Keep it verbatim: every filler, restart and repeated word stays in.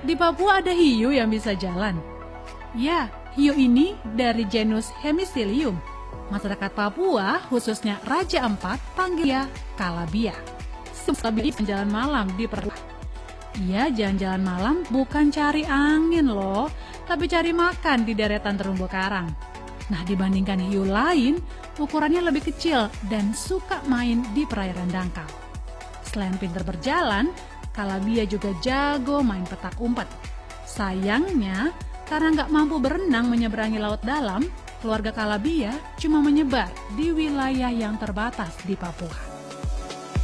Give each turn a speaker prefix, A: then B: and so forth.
A: Di Papua ada hiu yang bisa jalan. Ya, hiu ini dari genus Hemicillium. Masyarakat Papua, khususnya Raja Ampat, panggil dia kalabia. Kalabia jalan malam di Papua. Ia jalan-jalan malam bukan cari angin loh, tapi cari makan di deretan terumbu karang. Nah, dibandingkan hiu lain, ukurannya lebih kecil dan suka main di perairan dangkal. Selain pintar berjalan, kalabia juga jago main petak umpet. Sayangnya, karena nggak mampu berenang menyeberangi laut dalam, keluarga kalabia cuma menyebar di wilayah yang terbatas di Papua.